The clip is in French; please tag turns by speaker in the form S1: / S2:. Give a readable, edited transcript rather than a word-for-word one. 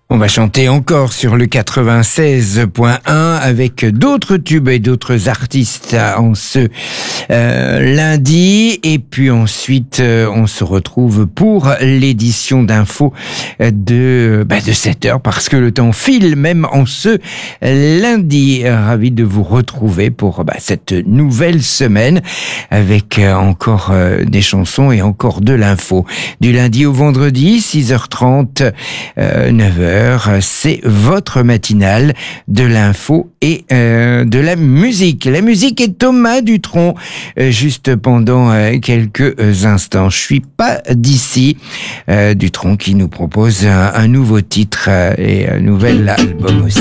S1: On va chanter encore sur le 96.1 avec d'autres tubes et d'autres artistes en ce lundi. Et puis ensuite, on se retrouve pour l'édition d'info de 7h parce que le temps file même en ce lundi. Ravi de vous retrouver pour cette nouvelle semaine avec encore des chansons et encore de l'info. Du lundi au vendredi, 6h30, 9h. C'est votre matinale de l'info et de la musique. La musique est Thomas Dutronc, juste pendant quelques instants. Je suis pas d'ici. Dutronc qui nous propose un nouveau titre et un nouvel album aussi.